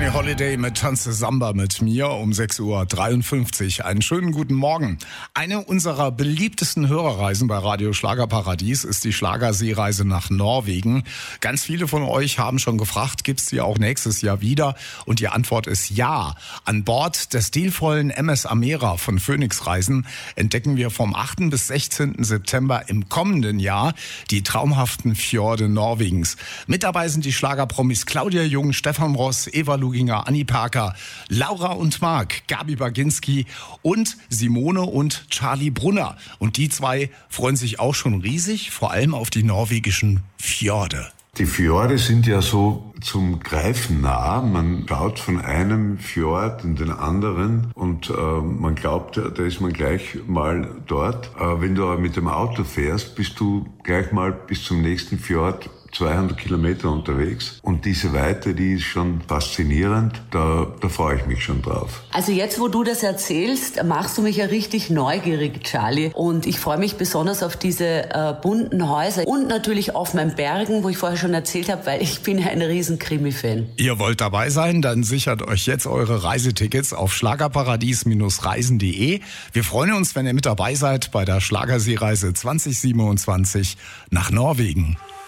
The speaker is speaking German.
Billie Holiday mit Tanze Samba mit mir um 6:53 Uhr. Einen schönen guten Morgen. Eine unserer beliebtesten Hörerreisen bei Radio Schlagerparadies ist die Schlagerseereise nach Norwegen. Ganz viele von euch haben schon gefragt, gibt's die auch nächstes Jahr wieder? Und die Antwort ist ja. An Bord der stilvollen MS Amera von Phoenix Reisen entdecken wir vom 8. bis 16. September im kommenden Jahr die traumhaften Fjorde Norwegens. Mit dabei sind die Schlagerpromis Claudia Jung, Stefan Ross, Eva Luginger, Annie Parker, Laura und Marc, Gabi Baginski und Simone und Charlie Brunner. Und die zwei freuen sich auch schon riesig, vor allem auf die norwegischen Fjorde. Die Fjorde sind ja so zum Greifen nah. Man schaut von einem Fjord in den anderen und man glaubt, da ist man gleich mal dort. Wenn du aber mit dem Auto fährst, bist du gleich mal bis zum nächsten Fjord 200 Kilometer unterwegs. Und diese Weite, die ist schon faszinierend. Da freue ich mich schon drauf. Also jetzt, wo du das erzählst, machst du mich ja richtig neugierig, Charlie. Und ich freue mich besonders auf diese bunten Häuser und natürlich auf meinen Bergen, wo ich vorher schon erzählt habe, weil ich bin ja ein riesen Krimi-Fan. Ihr wollt dabei sein? Dann sichert euch jetzt eure Reisetickets auf schlagerparadies-reisen.de. Wir freuen uns, wenn ihr mit dabei seid bei der Schlagerseereise 2027 nach Norwegen.